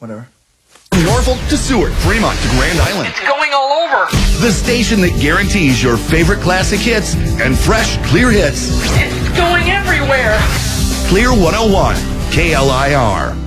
whatever. From Norfolk to Seward, Fremont to Grand Island. It's going all over. The station that guarantees your favorite classic hits and fresh, clear hits. It's going everywhere. Clear 101, KLIR.